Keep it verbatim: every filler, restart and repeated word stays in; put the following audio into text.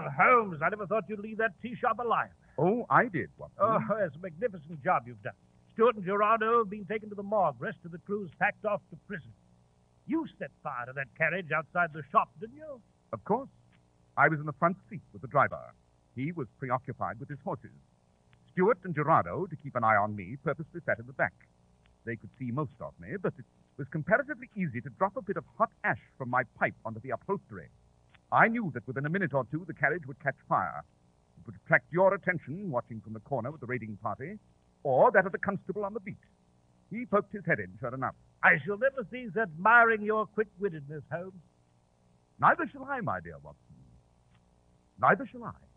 Well, Holmes, I never thought you'd leave that tea shop alive. Oh, I did, Watson. Oh, it's a magnificent job you've done. Stewart and Gerardo have been taken to the morgue. Rest of the crew's packed off to prison. You set fire to that carriage outside the shop, didn't you? Of course. I was in the front seat with the driver. He was preoccupied with his horses. Stewart and Gerardo, to keep an eye on me, purposely sat in the back. They could see most of me, but it was comparatively easy to drop a bit of hot ash from my pipe onto the upholstery. I knew that within a minute or two the carriage would catch fire. It would attract your attention, watching from the corner with the raiding party, or that of the constable on the beat. He poked his head in, sure enough. I shall never cease admiring your quick-wittedness, Holmes. Neither shall I, my dear Watson. Neither shall I.